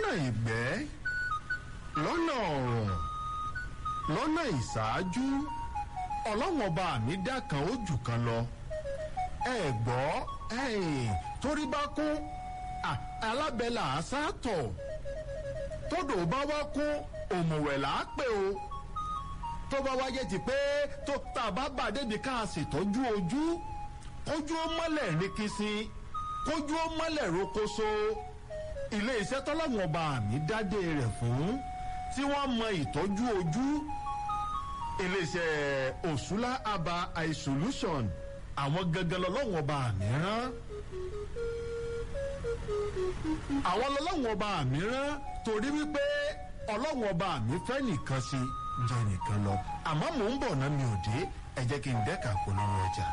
lọ́nà ìgbẹ́ lọ́nà ọ̀rọ̀ lọ́nà ìṣáájú ọlọ́wọ́n ọba mi dá kan ó jù kan lọ ẹ gbọ́ torí bá kún alábẹ́là àṣàtọ̀ tódò bá wá kún òmùwẹ̀ là á pè o tó bá wáyé ti pé tó tá a bá bà débi ká a ṣètọ́jú ojú kójú ó mọ́lẹ̀ ní kìsì kójú ó mọ́lẹ̀ rokoṣo ilé iṣẹ́ tọ́lọ́wọ́n ọba mi dádé rẹ̀ fún tí wọ́n mọ ìtọ́jú ojú iléeṣẹ́ Òṣùlá Aba Eye Solution àwọn gangan lọ́lọ́wọ́n ọba mi rán àwọn lọ́lọ́wọ́n ọba mi rán torí wípé ọlọ́wọ́n ọba mi fẹ́ nìkan sí jẹ́ nìkan lọ àmọ́ mò ń bọ̀ náà mi ò dé ẹ jẹ́ kí n dẹ́ka polówó ọjà.